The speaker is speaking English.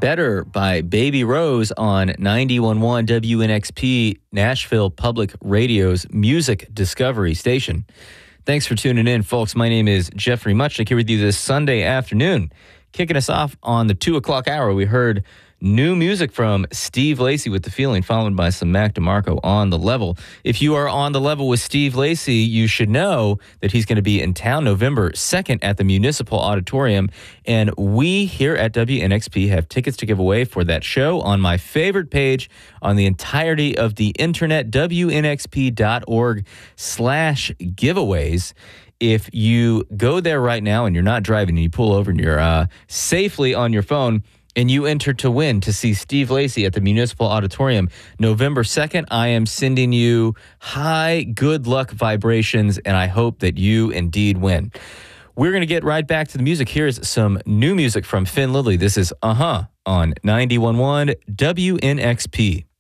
Better by Baby Rose on 91.1 WNXP, Nashville Public Radio's Music Discovery Station. Thanks for tuning in, folks. My name is Jeffrey Muchnick here with you this Sunday afternoon. Kicking us off on the 2 o'clock hour, we heard new music from Steve Lacy with The Feeling, followed by some Mac DeMarco on the level. If you are on the level with Steve Lacy, you should know that he's going to be in town November 2nd at the Municipal Auditorium. And we here at WNXP have tickets to give away for that show on my favorite page on the entirety of the internet, WNXP.org/giveaways. If you go there right now and you're not driving and you pull over and you're safely on your phone, and you enter to win to see Steve Lacy at the Municipal Auditorium November 2nd, I am sending you high good luck vibrations, and I hope that you indeed win. We're going to get right back to the music. Here's some new music from Finn Lilly. This is on 91.1 WNXP.